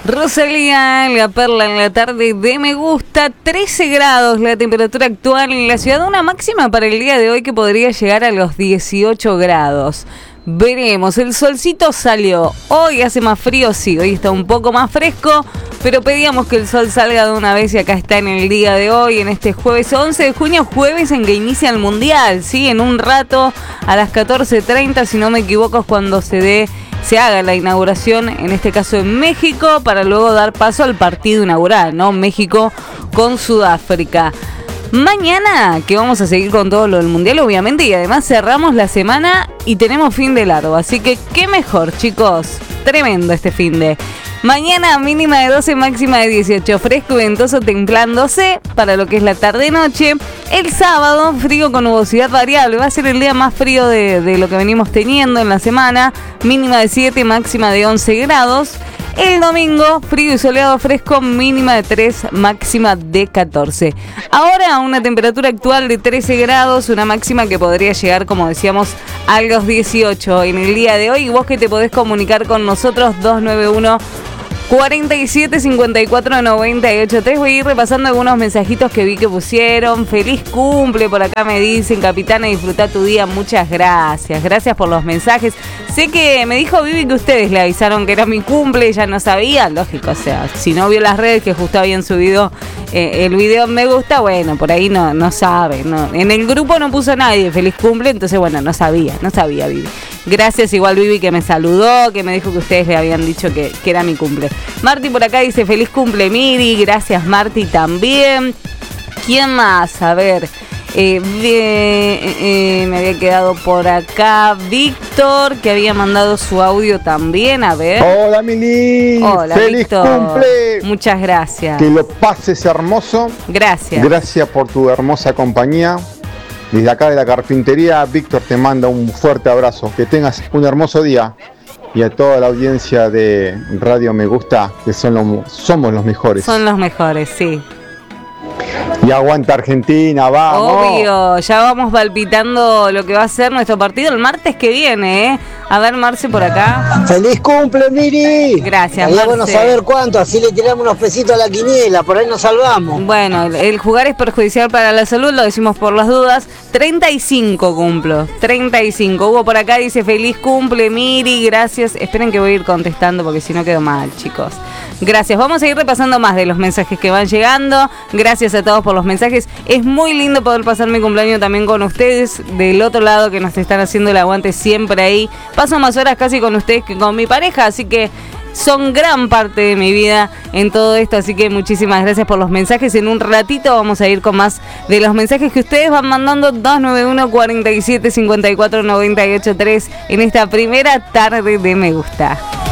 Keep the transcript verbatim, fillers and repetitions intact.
Rosalía, la perla en la tarde de Me Gusta, trece grados la temperatura actual en la ciudad, una máxima para el día de hoy que podría llegar a los dieciocho grados. Veremos, el solcito salió, hoy hace más frío, sí, hoy está un poco más fresco, pero pedíamos que el sol salga de una vez y acá está en el día de hoy, en este jueves once de junio, jueves en que inicia el Mundial, ¿sí? En un rato, a las catorce treinta, si no me equivoco, es cuando se dé... se haga la inauguración, en este caso en México, para luego dar paso al partido inaugural, ¿no? México con Sudáfrica. Mañana, que vamos a seguir con todo lo del Mundial, obviamente, y además cerramos la semana y tenemos fin de largo. Así que, qué mejor, chicos. Tremendo este fin de... Mañana mínima de doce, máxima de dieciocho, fresco y ventoso templándose para lo que es la tarde-noche. El sábado, frío con nubosidad variable, va a ser el día más frío de, de lo que venimos teniendo en la semana, mínima de siete, máxima de once grados. El domingo, frío y soleado fresco, mínima de tres, máxima de catorce. Ahora una temperatura actual de trece grados, una máxima que podría llegar, como decíamos, a los dieciocho en el día de hoy. Y vos que te podés comunicar con nosotros, dos nueve uno, cuarenta y siete, cincuenta y cuatro, noventa y ocho. Te voy a ir repasando algunos mensajitos que vi que pusieron. Feliz cumple, por acá me dicen, capitana, disfruta tu día. Muchas gracias, gracias por los mensajes. Sé que me dijo Vivi que ustedes le avisaron que era mi cumple, ella no sabía, lógico, o sea, si no vio las redes que justo habían subido eh, el video me gusta, bueno, por ahí no, no sabe, no. En el grupo no puso nadie feliz cumple, entonces bueno, no sabía, no sabía Vivi. Gracias igual Vivi que me saludó, que me dijo que ustedes le habían dicho que, que era mi cumple. Marti por acá dice feliz cumple Miri, gracias Marti también. ¿Quién más? A ver... Eh, eh, eh, me había quedado por acá Víctor, que había mandado su audio también. A ver. Hola Mili. Hola, feliz Víctor. Cumple. Muchas gracias. Que lo pases hermoso. Gracias. Gracias por tu hermosa compañía. Desde acá de la carpintería, Víctor te manda un fuerte abrazo. Que tengas un hermoso día. Y a toda la audiencia de Radio Me Gusta, que son los, somos los mejores. Son los mejores, sí. Y aguanta Argentina, vamos. Obvio, ya vamos palpitando lo que va a ser nuestro partido el martes que viene, ¿eh? A ver, Marce, por acá. ¡Feliz cumple, Miri! Gracias, Marce. Marce. Bueno saber cuánto, así le tiramos unos pesitos a la quiniela, por ahí nos salvamos. Bueno, el, el jugar es perjudicial para la salud, lo decimos por las dudas. treinta y cinco cumplo, treinta y cinco. Hugo por acá dice, feliz cumple, Miri, gracias. Esperen que voy a ir contestando porque si no quedo mal, chicos. Gracias, vamos a ir repasando más de los mensajes que van llegando. Gracias a todos por los mensajes. Es muy lindo poder pasar mi cumpleaños también con ustedes del otro lado que nos están haciendo el aguante siempre ahí. Paso más horas casi con ustedes que con mi pareja, así que son gran parte de mi vida en todo esto, así que muchísimas gracias por los mensajes. En un ratito vamos a ir con más de los mensajes que ustedes van mandando. Dos nueve uno, cuarenta y siete, cincuenta y cuatro, noventa y ocho, tres en esta primera tarde de Me Gusta.